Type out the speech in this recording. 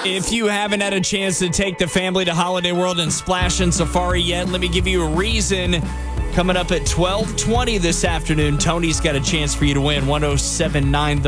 If you haven't had a chance to take the family to Holiday World and Splash and Safari yet, let me give you a reason. Coming up at 12:20 this afternoon, Tony's got a chance for you to win 107.9 The